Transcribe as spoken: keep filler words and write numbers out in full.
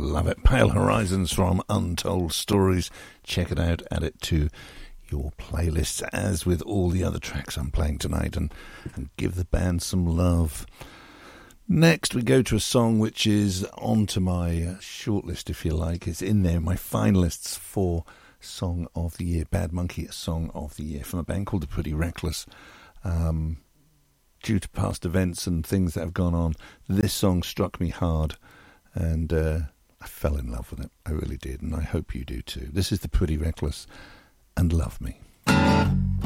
love it. Pale Horizons from Untold Stories. Check it out, add it to your playlists, as with all the other tracks I'm playing tonight, and, and give the band some love. Next, we go to a song which is onto my uh, shortlist, if you like. It's in there, my finalists for Song of the Year. Bad Monkey, Song of the Year, from a band called The Pretty Reckless. Um, due to past events and things that have gone on, this song struck me hard, and uh, I fell in love with it. I really did, and I hope you do too. This is The Pretty Reckless and Love Me.